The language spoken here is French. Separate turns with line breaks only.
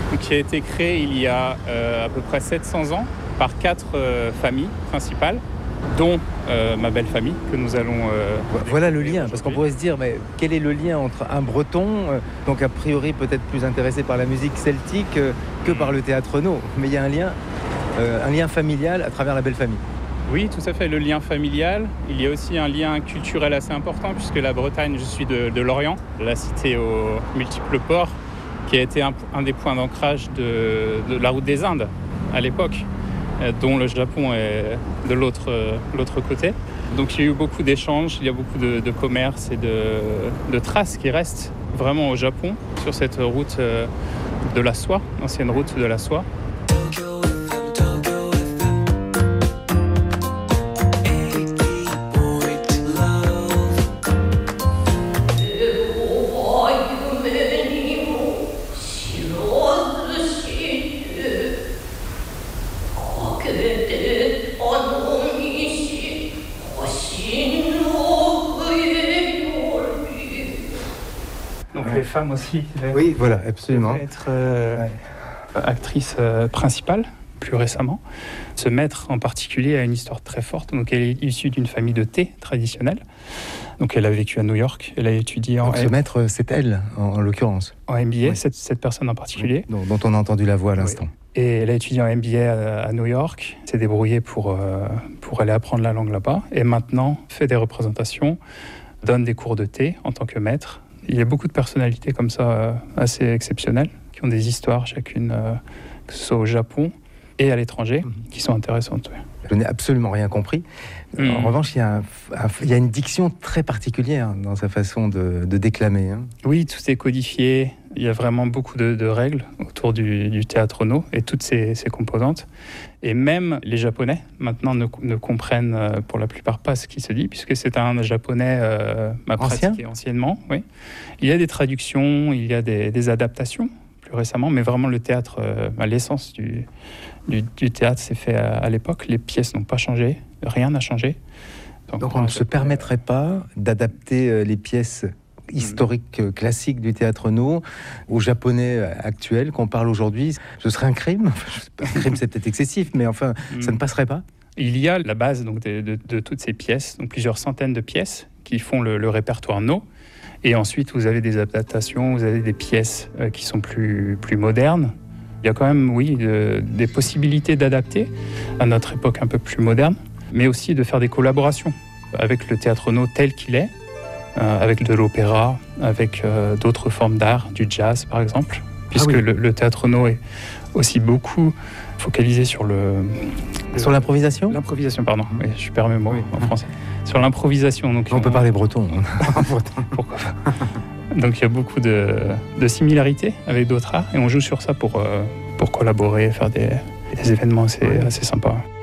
qui a été créé il y a à peu près 700 ans par 4 familles principales, dont ma belle famille que nous allons...
Voilà le lien, parce qu'on pourrait se dire, mais quel est le lien entre un breton, donc a priori peut-être plus intéressé par la musique celtique que par le théâtre No, mais il y a un lien familial à travers la belle famille.
Oui, tout à fait, le lien familial. Il y a aussi un lien culturel assez important, puisque la Bretagne, je suis de Lorient, la cité aux multiples ports, qui a été un des points d'ancrage de la route des Indes à l'époque, dont le Japon est de l'autre côté. Donc il y a eu beaucoup d'échanges, il y a beaucoup de commerce et de traces qui restent vraiment au Japon sur cette route de la soie, l'ancienne route de la soie. Donc les femmes aussi,
oui, voilà, absolument.
Être actrice principale plus récemment. Ce maître en particulier a une histoire très forte. Donc elle est issue d'une famille de thé traditionnelle. Donc elle a vécu à New York. Elle a étudié en...
Donc ce maître, c'est elle, en l'occurrence.
En MBA, oui. cette personne en particulier.
Dont on a entendu la voix à l'instant.
Oui. Et elle a étudié en MBA à New York, s'est débrouillée pour aller apprendre la langue là-bas. Et maintenant, fait des représentations, donne des cours de thé en tant que maître. Il y a beaucoup de personnalités comme ça, assez exceptionnelles, qui ont des histoires chacune, que ce soit au Japon et à l'étranger, qui sont intéressantes. Oui.
Je n'ai absolument rien compris. En revanche, il y a une diction très particulière dans sa façon de déclamer. Hein.
Oui, tout est codifié. Il y a vraiment beaucoup de règles autour du théâtre No et toutes ses composantes. Et même les Japonais, maintenant, ne comprennent pour la plupart pas ce qui se dit, puisque c'est un japonais pratiqué anciennement. Oui. Il y a des traductions, il y a des adaptations, plus récemment, mais vraiment le théâtre, l'essence du théâtre s'est fait à l'époque. Les pièces n'ont pas changé, rien n'a changé.
Donc on ne se permettrait pas d'adapter les pièces historiques classiques du théâtre No aux japonais actuels qu'on parle aujourd'hui. Ce serait un crime. Un crime, c'est peut-être excessif, mais enfin, ça ne passerait pas.
Il y a la base donc, de toutes ces pièces, donc plusieurs centaines de pièces qui font le répertoire No. Et ensuite, vous avez des adaptations, vous avez des pièces qui sont plus modernes. Il y a quand même, oui, des possibilités d'adapter à notre époque un peu plus moderne, mais aussi de faire des collaborations avec le théâtre No tel qu'il est, avec de l'opéra, avec d'autres formes d'art, du jazz par exemple, puisque le théâtre No est aussi beaucoup focalisé sur
Sur l'improvisation ?
L'improvisation, pardon, oui, je perds mes mots en français. Sur l'improvisation. Donc,
on peut parler breton.
Pourquoi pas. Donc il y a beaucoup de similarités avec d'autres arts et on joue sur ça pour collaborer, faire des événements assez sympas.